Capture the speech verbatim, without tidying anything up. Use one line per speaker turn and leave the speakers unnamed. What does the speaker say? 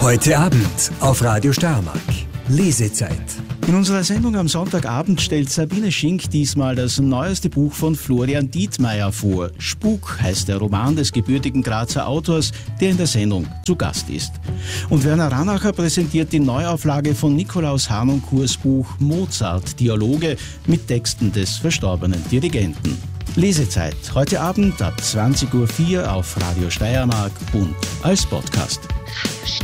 Heute Abend auf Radio Steiermark. Lesezeit.
In unserer Sendung am Sonntagabend stellt Sabine Schink diesmal das neueste Buch von Florian Dietmeier vor. Spuk heißt der Roman des gebürtigen Grazer Autors, der in der Sendung zu Gast ist. Und Werner Ranacher präsentiert die Neuauflage von Nikolaus Harnoncourts Buch Mozart, Dialoge mit Texten des verstorbenen Dirigenten. Lesezeit heute Abend ab zwanzig Uhr vier auf Radio Steiermark und als Podcast.